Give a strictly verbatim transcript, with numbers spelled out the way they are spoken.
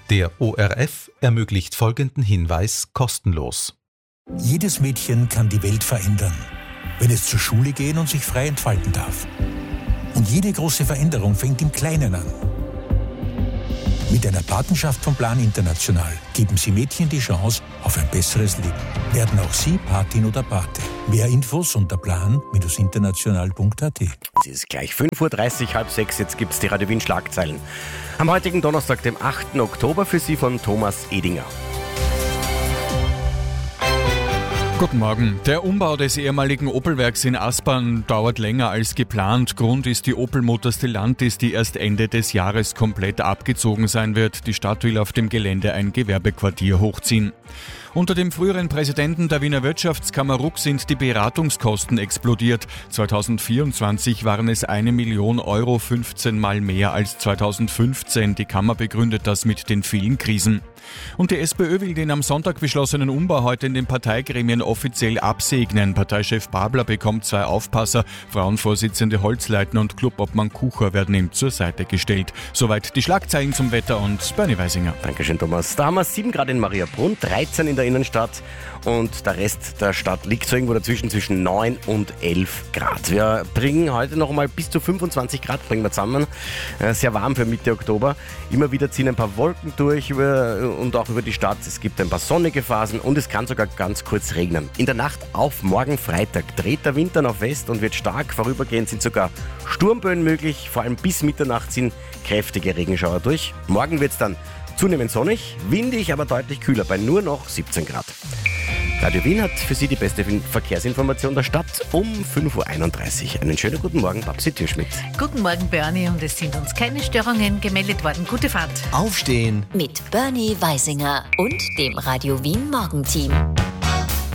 Der O R F ermöglicht folgenden Hinweis kostenlos. Jedes Mädchen kann die Welt verändern, wenn es zur Schule gehen und sich frei entfalten darf. Und jede große Veränderung fängt im Kleinen an. Mit einer Patenschaft vom Plan International geben Sie Mädchen die Chance auf ein besseres Leben. Werden auch Sie Patin oder Pate. Mehr Infos unter plan Bindestrich international Punkt a t. Es ist gleich fünf Uhr dreißig, halb sechs, jetzt gibt es die Radio Wien Schlagzeilen. Am heutigen Donnerstag, dem achten Oktober, für Sie von Thomas Edinger. Guten Morgen. Der Umbau des ehemaligen Opel-Werks in Aspern dauert länger als geplant. Grund ist die Opel-Mutter Stellantis, die erst Ende des Jahres komplett abgezogen sein wird. Die Stadt will auf dem Gelände ein Gewerbequartier hochziehen. Unter dem früheren Präsidenten der Wiener Wirtschaftskammer Ruck sind die Beratungskosten explodiert. zweitausendvierundzwanzig waren es eine Million Euro, fünfzehn Mal mehr als zweitausendfünfzehn. Die Kammer begründet das mit den vielen Krisen. Und die SPÖ will den am Sonntag beschlossenen Umbau heute in den Parteigremien offiziell absegnen. Parteichef Babler bekommt zwei Aufpasser, Frauenvorsitzende Holzleitner und Clubobmann Kucher werden ihm zur Seite gestellt. Soweit die Schlagzeilen zum Wetter und Bernie Weisinger. Dankeschön, Thomas. Da haben wir sieben Grad in Mariabrunn, dreizehn in der Innenstadt und der Rest der Stadt liegt so irgendwo dazwischen zwischen neun und elf Grad. Wir bringen heute noch einmal bis zu fünfundzwanzig Grad bringen wir zusammen. Sehr warm für Mitte Oktober. Immer wieder ziehen ein paar Wolken durch über, und auch über die Stadt. Es gibt ein paar sonnige Phasen und es kann sogar ganz kurz regnen. In der Nacht auf morgen Freitag dreht der Wind dann auf West und wird stark. Vorübergehend sind sogar Sturmböen möglich. Vor allem bis Mitternacht ziehen kräftige Regenschauer durch. Morgen wird es dann zunehmend sonnig, windig, aber deutlich kühler bei nur noch siebzehn Grad. Radio Wien hat für Sie die beste Verkehrsinformation der Stadt um fünf Uhr einunddreißig. Einen schönen guten Morgen, Babsi Türschmidt. Guten Morgen, Bernie, und es sind uns keine Störungen gemeldet worden. Gute Fahrt. Aufstehen mit Bernie Weisinger und dem Radio Wien Morgenteam.